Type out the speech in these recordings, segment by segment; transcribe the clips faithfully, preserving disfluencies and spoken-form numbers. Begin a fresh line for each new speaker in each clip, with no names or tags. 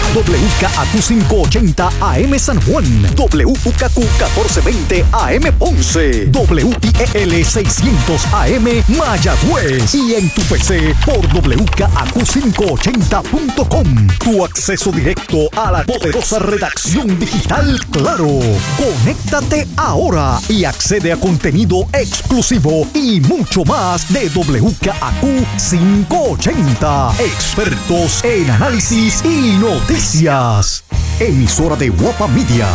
W K A Q quinientos ochenta A M San Juan, W K Q catorce veinte A M Ponce, W I E L seiscientos A M Mayagüez y en tu P C por W K A Q quinientos ochenta punto com. Tu acceso directo a la poderosa redacción digital Claro. Conéctate ahora y accede a contenido exclusivo y mucho más de W K A Q quinientos ochenta. Expertos en análisis y noticias. Emisora de Guapa Media.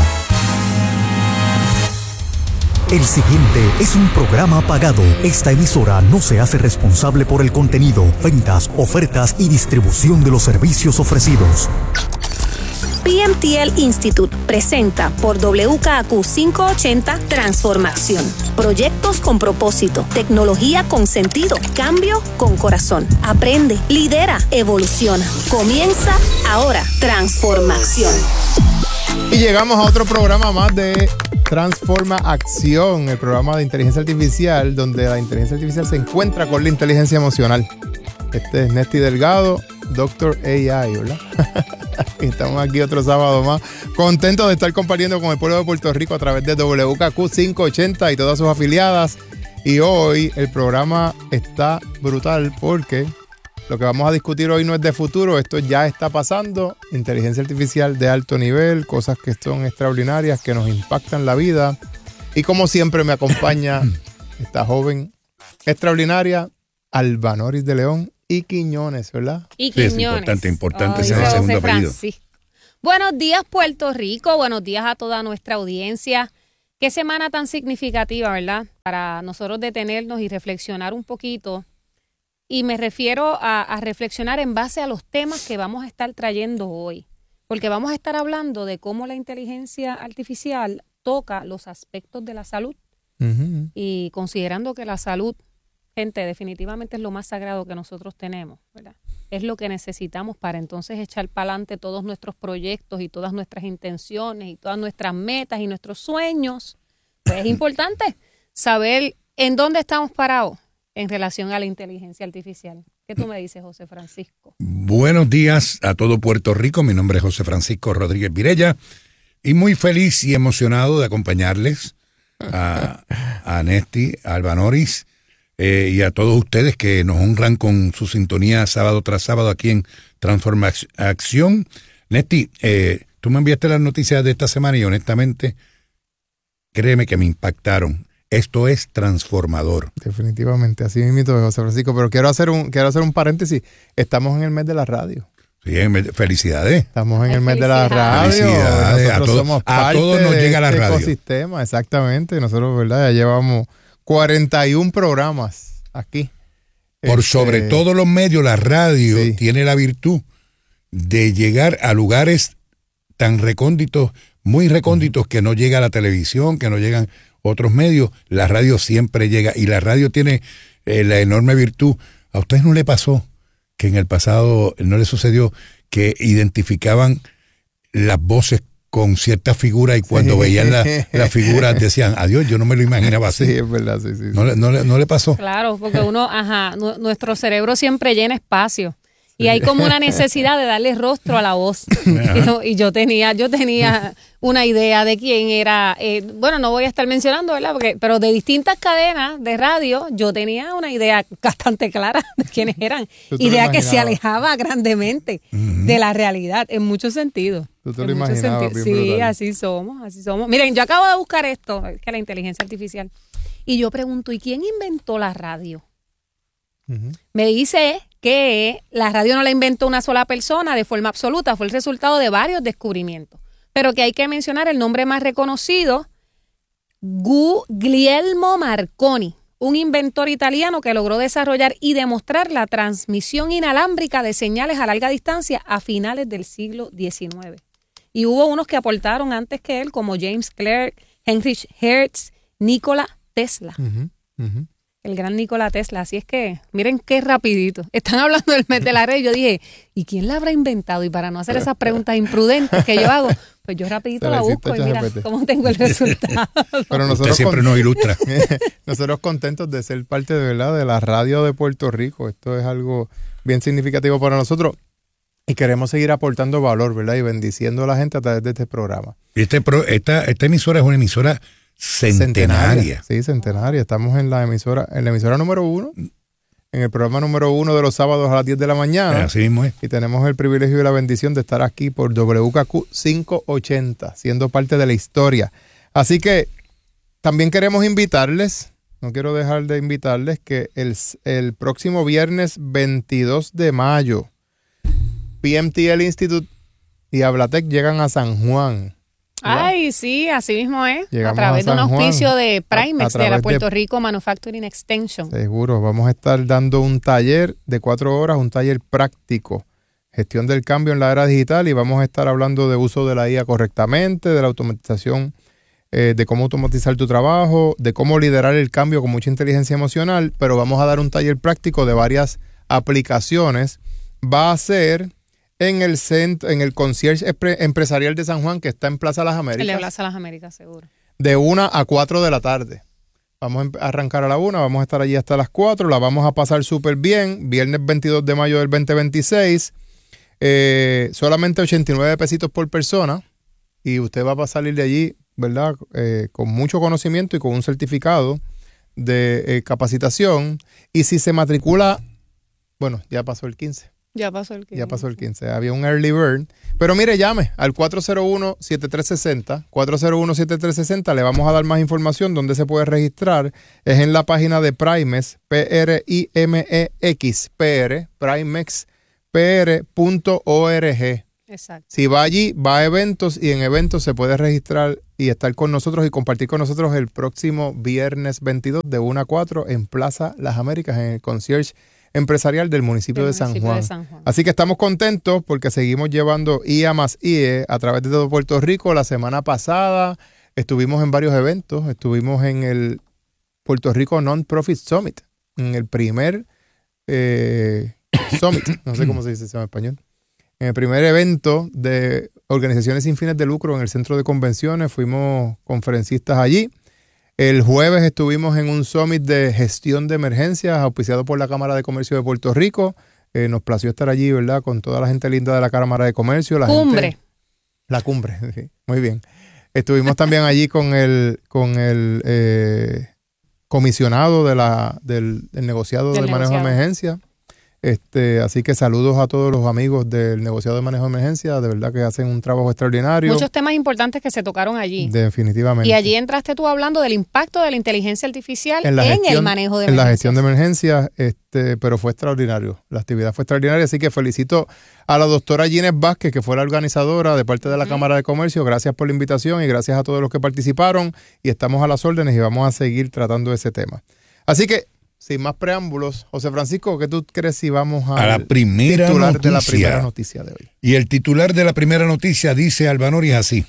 El siguiente es un programa pagado. Esta emisora no se hace responsable por el contenido, ventas, ofertas y distribución de los servicios ofrecidos.
P M T L Institute presenta por W K A Q quinientos ochenta Transformación. Proyectos con propósito, tecnología con sentido, cambio con corazón. Aprende, lidera, evoluciona. Comienza ahora. Transformación.
Y llegamos a otro programa más de Transforma Acción, el programa de inteligencia artificial, donde la inteligencia artificial se encuentra con la inteligencia emocional. Este es Nesty Delgado, Doctor A I, ¿verdad? Estamos aquí otro sábado más, contentos de estar compartiendo con el pueblo de Puerto Rico a través de W K Q quinientos ochenta y todas sus afiliadas. Y hoy el programa está brutal porque lo que vamos a discutir hoy no es de futuro, esto ya está pasando. Inteligencia artificial de alto nivel, cosas que son extraordinarias, que nos impactan la vida. Y como siempre me acompaña esta joven extraordinaria, Albanoris de León y Quiñones, ¿verdad?
Y Quiñones.
Sí, es importante, importante
oh,
ser el segundo apellido.
Buenos días, Puerto Rico. Buenos días a toda nuestra audiencia. Qué semana tan significativa, ¿verdad? Para nosotros detenernos y reflexionar un poquito. Y me refiero a, a reflexionar en base a los temas que vamos a estar trayendo hoy. Porque vamos a estar hablando de cómo la inteligencia artificial toca los aspectos de la salud. Uh-huh. Y considerando que la salud, gente, definitivamente es lo más sagrado que nosotros tenemos, ¿verdad? Es lo que necesitamos para entonces echar para adelante todos nuestros proyectos y todas nuestras intenciones y todas nuestras metas y nuestros sueños. Pues es importante saber en dónde estamos parados en relación a la inteligencia artificial. ¿Qué tú me dices, José Francisco?
Buenos días a todo Puerto Rico. Mi nombre es José Francisco Rodríguez Virella y muy feliz y emocionado de acompañarles a, a Nesty, a Albanoris, Eh, y a todos ustedes que nos honran con su sintonía sábado tras sábado aquí en Transforma Acción. Nesty, eh, tú me enviaste las noticias de esta semana y honestamente, créeme que me impactaron. Esto es transformador.
Definitivamente, así mismo, José Francisco. Pero quiero hacer un quiero hacer un paréntesis. Estamos en el mes de la radio.
Sí, felicidades.
Estamos en
Ay,
el mes de la radio.
Felicidades.
Nosotros
a, todo,
somos
a
parte
todos nos
de
llega la
este
radio.
Ecosistema, exactamente. Nosotros, ¿verdad? Ya llevamos cuarenta y un programas aquí.
Por
este,
sobre todos los medios, la radio
sí.
tiene la virtud de llegar a lugares tan recónditos, muy recónditos, uh-huh. que no llega la televisión, que no llegan otros medios. La radio siempre llega y la radio tiene eh, la enorme virtud. ¿A ustedes no le pasó que en el pasado no les sucedió que identificaban las voces con cierta figura y cuando sí. veían las la figuras decían, adiós, yo no me lo imaginaba así?
Sí, es verdad, sí, sí.
¿No, no, no le pasó?
Claro, porque uno, ajá, nu- nuestro cerebro siempre llena espacio. Y hay como una necesidad de darle rostro a la voz. Y yo, y yo tenía yo tenía una idea de quién era. Eh, bueno, no voy a estar mencionando, ¿verdad? Porque, pero de distintas cadenas de radio, yo tenía una idea bastante clara de quiénes eran. Idea que se alejaba grandemente uh-huh. de la realidad en muchos sentidos.
Tú te lo imaginabas.
Sí, brutal. así somos, así somos. Miren, yo acabo de buscar esto, que es la inteligencia artificial. Y yo pregunto, ¿y quién inventó la radio? Uh-huh. Me dice que la radio no la inventó una sola persona de forma absoluta, fue el resultado de varios descubrimientos. Pero que hay que mencionar el nombre más reconocido, Guglielmo Marconi, un inventor italiano que logró desarrollar y demostrar la transmisión inalámbrica de señales a larga distancia a finales del siglo diecinueve. Y hubo unos que aportaron antes que él, como James Clerk, Heinrich Hertz, Nikola Tesla. Uh-huh, uh-huh. El gran Nikola Tesla. Así es que, miren qué rapidito. Están hablando del mes de la red. Yo dije, ¿y quién la habrá inventado? Y para no hacer esas preguntas imprudentes que yo hago, pues yo rapidito la busco y mira cómo tengo el resultado.
Pero nosotros
Usted siempre con... nos ilustra.
Nosotros contentos de ser parte de verdad de la radio de Puerto Rico. Esto es algo bien significativo para nosotros. Y queremos seguir aportando valor, ¿verdad? Y bendiciendo a la gente a través de este programa.
Este pro, esta, esta emisora es una emisora centenaria. centenaria.
Sí, centenaria. Estamos en la emisora, en la emisora número uno, en el programa número uno de los sábados a las diez de la mañana.
Así mismo es.
Y tenemos el privilegio y la bendición de estar aquí por W K Q quinientos ochenta, siendo parte de la historia. Así que también queremos invitarles, no quiero dejar de invitarles, que el, el próximo viernes veintidós de mayo, P M T L Institute y Ablatec llegan a San Juan. ¿Verdad?
Ay, sí, así mismo es.
Llegamos
a través
a
de un
San
auspicio
Juan,
de Primex,
a- a
de la
través
Puerto
de-
Rico Manufacturing Extension.
Seguro, vamos a estar dando un taller de cuatro horas, un taller práctico, gestión del cambio en la era digital, y vamos a estar hablando de uso de la I A correctamente, de la automatización, eh, de cómo automatizar tu trabajo, de cómo liderar el cambio con mucha inteligencia emocional, pero vamos a dar un taller práctico de varias aplicaciones. Va a ser en el centro, en el Concierge Empre- Empresarial de San Juan, que está en Plaza Las
El de
Américas,
Plaza Las Américas, seguro.
de una a cuatro de la tarde. Vamos a empe- a arrancar a la una, vamos a estar allí hasta las cuatro, la vamos a pasar súper bien. Viernes veintidós de mayo del veinte veintiséis, eh, solamente ochenta y nueve pesitos por persona, y usted va a salir de allí, ¿verdad? Eh, con mucho conocimiento y con un certificado de eh, capacitación. Y si se matricula, bueno, ya pasó el quince.
Ya pasó el quince.
Ya pasó el quince. Había un early bird. Pero mire, llame al cuatro cero uno, siete tres seis cero. cuatro cero uno, siete tres seis cero. Le vamos a dar más información. ¿Dónde se puede registrar? Es en la página de Primex, P R I M E X, P R, Primex, P R punto org.
Exacto.
Si va allí, va a eventos, y en eventos se puede registrar y estar con nosotros y compartir con nosotros el próximo viernes veintidós de una a cuatro en Plaza Las Américas, en el Concierge Empresarial del municipio,
Del
de, San
municipio
Juan.
de San Juan.
Así que estamos contentos porque seguimos llevando I A más I E a través de todo Puerto Rico. La semana pasada estuvimos en varios eventos. Estuvimos en el Puerto Rico Non-Profit Summit, en el primer eh, Summit, no sé cómo se dice eso en español, en el primer evento de organizaciones sin fines de lucro en el centro de convenciones. Fuimos conferencistas allí. El jueves estuvimos en un summit de gestión de emergencias auspiciado por la Cámara de Comercio de Puerto Rico. Eh, nos plació estar allí, ¿verdad? Con toda la gente linda de la Cámara de Comercio. La
Cumbre.
gente- la cumbre, sí, muy bien. Estuvimos también allí con el, con el eh, comisionado de la, del, del negociado
Del
de manejo
negociado.
de emergencia. Este, así que saludos a todos los amigos del negociado de manejo de emergencia. De verdad que hacen un trabajo extraordinario.
Muchos temas importantes que se tocaron allí.
Definitivamente.
Y allí entraste tú hablando del impacto de la inteligencia artificial en,
en la gestión,
el manejo de
en la
emergencias.
gestión de emergencias, este, pero fue extraordinario. La actividad fue extraordinaria, así que felicito a la doctora Ginés Vázquez, que fue la organizadora de parte de la
Ujú.
Cámara de Comercio. Gracias por la invitación y gracias a todos los que participaron, y estamos a las órdenes y vamos a seguir tratando ese tema. Así que, sin más preámbulos, José Francisco, ¿qué tú crees si vamos a
A la primera
titular de la
noticia.
primera noticia de hoy?
Y el titular de la primera noticia dice, Albanoris, así: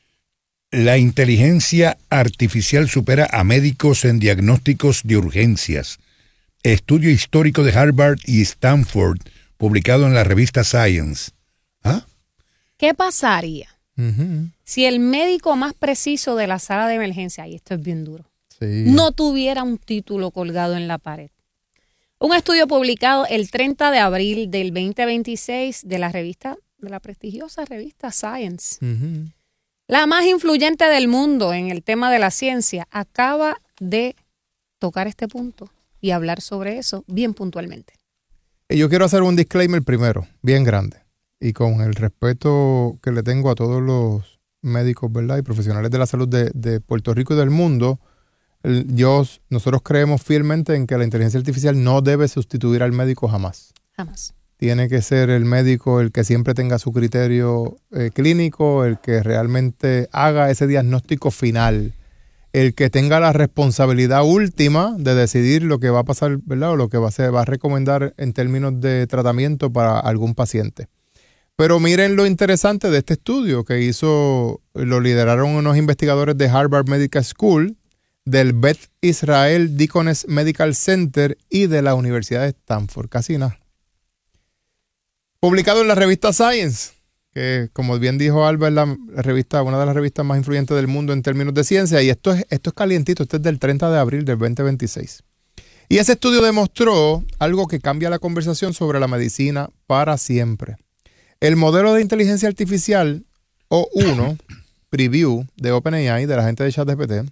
la inteligencia artificial supera a médicos en diagnósticos de urgencias. Estudio histórico de Harvard y Stanford, publicado en la revista Science. ¿Ah?
¿Qué pasaría
Ujú.
si el médico más preciso de la sala de emergencia, y esto es bien duro,
Sí.
no tuviera un título colgado en la pared? Un estudio publicado el treinta de abril del veinte veintiséis de la revista, de la prestigiosa revista Science,
Ujú.
la más influyente del mundo en el tema de la ciencia, acaba de tocar este punto y hablar sobre eso bien puntualmente.
Y yo quiero hacer un disclaimer primero, bien grande, y con el respeto que le tengo a todos los médicos, ¿verdad?, y profesionales de la salud de, de Puerto Rico y del mundo. El- Yo, nosotros creemos fielmente en que la inteligencia artificial no debe sustituir al médico jamás.
Jamás.
Tiene que ser el médico el que siempre tenga su criterio eh, clínico, el que realmente haga ese diagnóstico final, el que tenga la responsabilidad última de decidir lo que va a pasar, ¿verdad?, o lo que va a, ser, va a recomendar en términos de tratamiento para algún paciente. Pero miren lo interesante de este estudio que hizo, lo lideraron unos investigadores de Harvard Medical School, del Beth Israel Deaconess Medical Center y de la Universidad de Stanford. Casi nada. Publicado en la revista Science, que como bien dijo Alba, es la revista, una de las revistas más influyentes del mundo en términos de ciencia, y esto es, esto es calientito, esto es del treinta de abril del veinte veintiséis. Y ese estudio demostró algo que cambia la conversación sobre la medicina para siempre. El modelo de inteligencia artificial O uno Preview de OpenAI, de la gente de ChatGPT,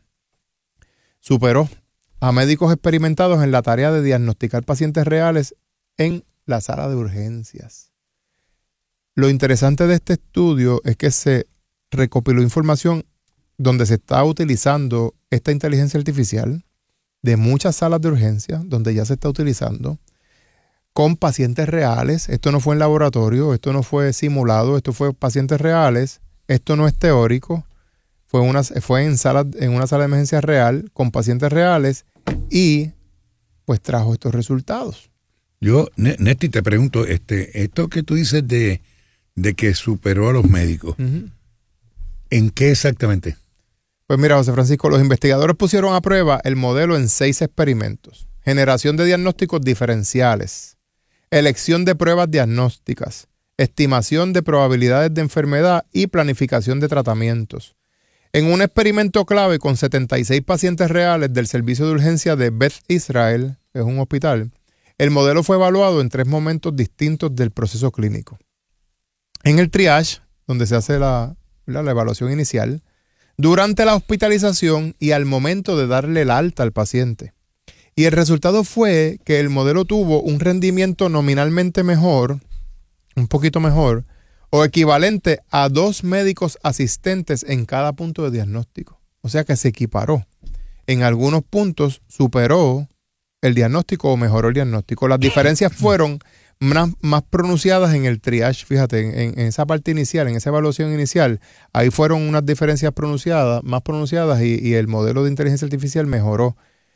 superó a médicos experimentados en la tarea de diagnosticar pacientes reales en la sala de urgencias. Lo interesante de este estudio es que se recopiló información donde se está utilizando esta inteligencia artificial de muchas salas de urgencia, donde ya se está utilizando, con pacientes reales. Esto no fue en laboratorio, esto no fue simulado, esto fue pacientes reales, esto no es teórico, fue, una, fue en, sala, en una sala de emergencia real, con pacientes reales, y pues trajo estos resultados.
Yo, Nesti, te pregunto, este, esto que tú dices de, de que superó a los médicos, uh-huh. ¿En qué exactamente?
Pues mira, José Francisco, los investigadores pusieron a prueba el modelo en seis experimentos. Generación de diagnósticos diferenciales, elección de pruebas diagnósticas, estimación de probabilidades de enfermedad y planificación de tratamientos. En un experimento clave con setenta y seis pacientes reales del servicio de urgencia de Beth Israel, que es un hospital, el modelo fue evaluado en tres momentos distintos del proceso clínico. En el triage, donde se hace la, la, la evaluación inicial, durante la hospitalización y al momento de darle el alta al paciente. Y el resultado fue que el modelo tuvo un rendimiento nominalmente mejor, un poquito mejor, o equivalente a dos médicos asistentes en cada punto de diagnóstico. O sea que se equiparó. En algunos puntos superó el diagnóstico o mejoró el diagnóstico. Las diferencias fueron más, más pronunciadas en el triage. Fíjate, en, en esa parte inicial, en esa evaluación inicial, ahí fueron unas diferencias pronunciadas, más pronunciadas y, y el modelo de inteligencia artificial mejoró.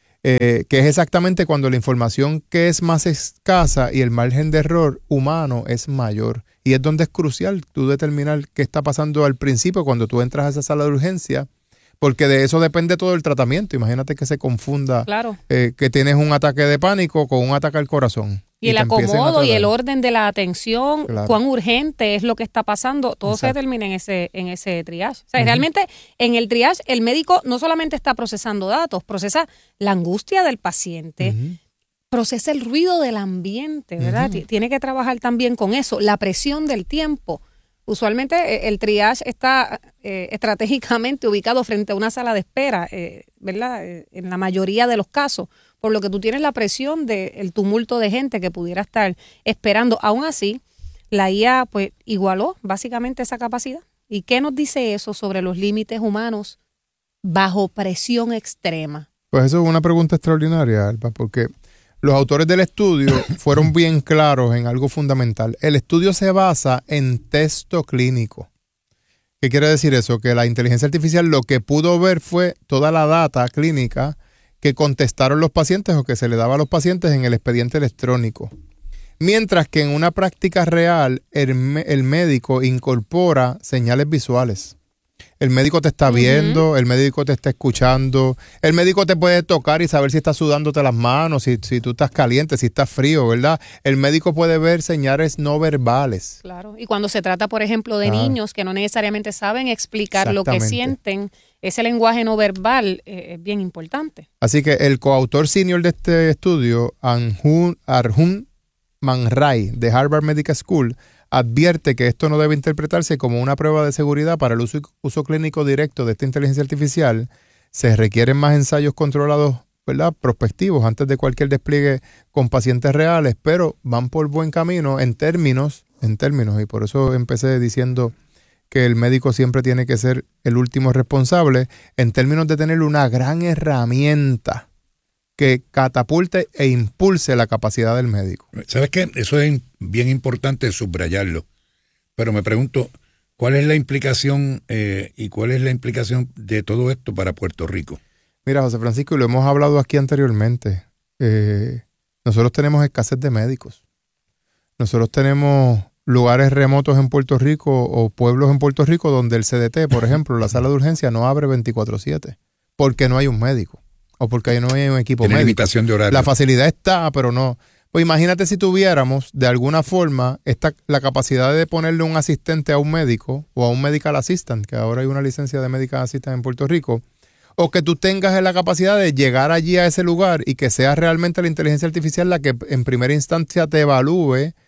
Eh, que es exactamente cuando la información que es más escasa y el margen de error humano es mayor. Y es donde es crucial tú determinar qué está pasando al principio cuando tú entras a esa sala de urgencia, porque de eso depende todo el tratamiento. Imagínate que se confunda,
claro.
eh, que tienes un ataque de pánico con un ataque al corazón.
Y, y el acomodo y el orden de la atención, claro. Cuán urgente es lo que está pasando, todo Exacto. se determina en ese, en ese triage. O sea, uh-huh. realmente en el triage el médico no solamente está procesando datos, procesa la angustia del paciente, uh-huh. procesa el ruido del ambiente, ¿verdad? Uh-huh. Tiene que trabajar también con eso, la presión del tiempo. Usualmente el triage está eh, estratégicamente ubicado frente a una sala de espera, eh, ¿verdad? Eh, en la mayoría de los casos, por lo que tú tienes la presión del tumulto de gente que pudiera estar esperando. Aún así, la I A pues igualó básicamente esa capacidad. ¿Y qué nos dice eso sobre los límites humanos bajo presión extrema?
Pues eso es una pregunta extraordinaria, Alba, porque los autores del estudio fueron bien claros en algo fundamental. El estudio se basa en texto clínico. ¿Qué quiere decir eso? Que la inteligencia artificial lo que pudo ver fue toda la data clínica que contestaron los pacientes o que se le daba a los pacientes en el expediente electrónico. Mientras que en una práctica real, el, el médico incorpora señales visuales. El médico te está viendo, uh-huh. el médico te está escuchando, el médico te puede tocar y saber si estás sudándote las manos, si, si tú estás caliente, si estás frío, ¿verdad? El médico puede ver señales no verbales.
Claro, y cuando se trata, por ejemplo, de ah. niños que no necesariamente saben explicar lo que sienten, ese lenguaje no verbal eh, es bien importante.
Así que el coautor senior de este estudio, Arjun, Arjun Man Ray, de Harvard Medical School, advierte que esto no debe interpretarse como una prueba de seguridad para el uso, uso clínico directo de esta inteligencia artificial. Se requieren más ensayos controlados, ¿verdad?, prospectivos antes de cualquier despliegue con pacientes reales, pero van por buen camino en términos, en términos, y por eso empecé diciendo que el médico siempre tiene que ser el último responsable, en términos de tener una gran herramienta que catapulte e impulse la capacidad del médico.
¿Sabes qué? Eso es bien importante subrayarlo. Pero me pregunto, ¿cuál es la implicación eh, y cuál es la implicación de todo esto para Puerto Rico?
Mira, José Francisco, y lo hemos hablado aquí anteriormente, eh, nosotros tenemos escasez de médicos. Nosotros tenemos lugares remotos en Puerto Rico o pueblos en Puerto Rico donde el C D T, por ejemplo, la sala de urgencia no abre veinticuatro siete porque no hay un médico. O porque no hay un equipo
Tiene
médico.
limitación de horario.
La facilidad está, pero no. Pues imagínate si tuviéramos, de alguna forma, esta, la capacidad de ponerle un asistente a un médico o a un medical assistant, que ahora hay una licencia de medical assistant en Puerto Rico, o que tú tengas la capacidad de llegar allí a ese lugar y que sea realmente la inteligencia artificial la que en primera instancia te evalúe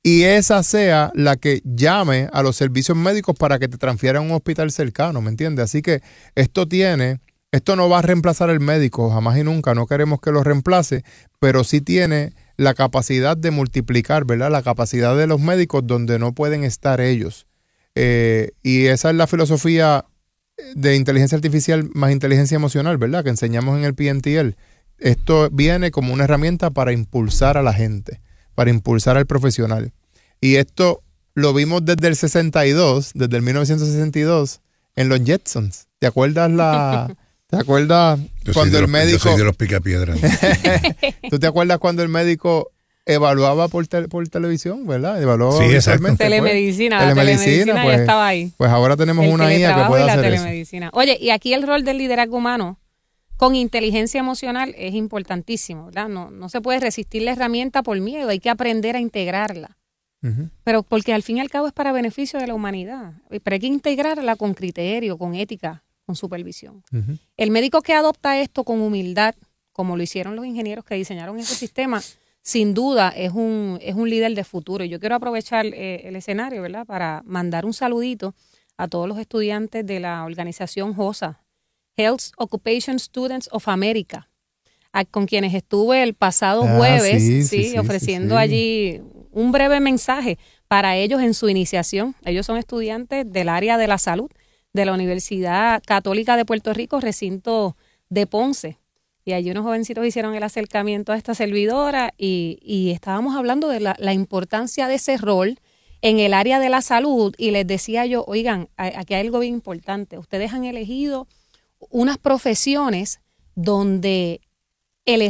y esa sea la que llame a los servicios médicos para que te transfieran a un hospital cercano, ¿me entiendes? Así que esto tiene, esto no va a reemplazar al médico, jamás y nunca, no queremos que lo reemplace, pero sí tiene la capacidad de multiplicar, ¿verdad? La capacidad de los médicos donde no pueden estar ellos. Eh, y esa es la filosofía de inteligencia artificial más inteligencia emocional, ¿verdad? Que enseñamos en el P M T L. Esto viene como una herramienta para impulsar a la gente, para impulsar al profesional. Y esto lo vimos desde el sesenta y dos, desde el mil novecientos sesenta y dos, en los Jetsons. ¿Te acuerdas la... ¿Te acuerdas
Yo
cuando el
los,
médico...
Yo soy de los picapiedras.
¿Tú te acuerdas cuando el médico evaluaba por, te, por televisión, verdad? Evaluaba
Sí, exacto.
Telemedicina,
Pues,
la
telemedicina,
telemedicina
pues,
ya estaba ahí.
Pues ahora tenemos
El
una I A que
teletrabajo
puede
y la
hacer eso.
telemedicina. Oye, y aquí el rol del liderazgo humano con inteligencia emocional es importantísimo, ¿verdad? No, no se puede resistir la herramienta por miedo, hay que aprender a integrarla.
Uh-huh.
Pero porque al fin y al cabo es para beneficio de la humanidad. Pero hay que integrarla con criterio, con ética, con supervisión.
Uh-huh.
El médico que adopta esto con humildad, como lo hicieron los ingenieros que diseñaron ese sistema, sin duda es un, es un líder de futuro. Y yo quiero aprovechar eh, el escenario, ¿verdad?, para mandar un saludito a todos los estudiantes de la organización HOSA, Health Occupation Students of America, a, con quienes estuve el pasado
Ah,
jueves,
sí,
sí,
sí, sí,
ofreciendo
sí, sí.
allí un breve mensaje para ellos en su iniciación. Ellos son estudiantes del área de la salud de la Universidad Católica de Puerto Rico, recinto de Ponce. Y allí unos jovencitos hicieron el acercamiento a esta servidora y, y estábamos hablando de la, la importancia de ese rol en el área de la salud y les decía yo, oigan, aquí hay algo bien importante. Ustedes han elegido unas profesiones donde